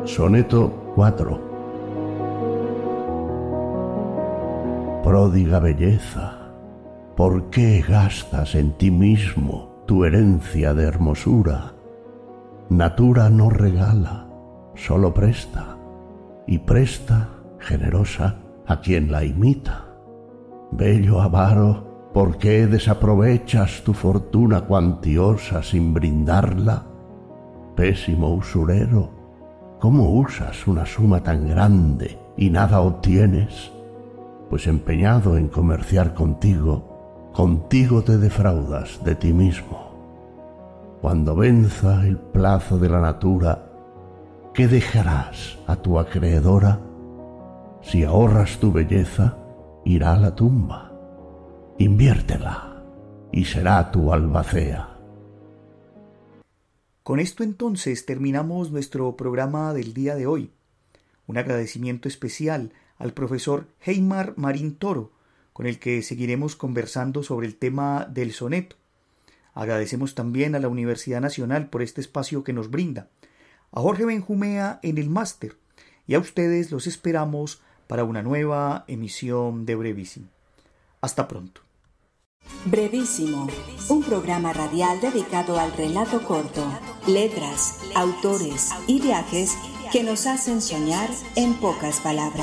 Soneto 4. Pródiga belleza, ¿por qué gastas en ti mismo tu herencia de hermosura? Natura no regala, solo presta, y presta, generosa, a quien la imita. Bello avaro, ¿por qué desaprovechas tu fortuna cuantiosa sin brindarla? Pésimo usurero, ¿cómo usas una suma tan grande y nada obtienes? Pues empeñado en comerciar contigo, contigo te defraudas de ti mismo. Cuando venza el plazo de la natura, ¿qué dejarás a tu acreedora? Si ahorras tu belleza, irá a la tumba. Inviértela y será tu albacea. Con esto entonces terminamos nuestro programa del día de hoy. Un agradecimiento especial al profesor Heimar Marín Toro, con el que seguiremos conversando sobre el tema del soneto. Agradecemos también a la Universidad Nacional por este espacio que nos brinda, a Jorge Benjumea en el máster, y a ustedes los esperamos para una nueva emisión de Brevísimo. Hasta pronto. Brevísimo, un programa radial dedicado al relato corto, letras, autores y viajes que nos hacen soñar en pocas palabras.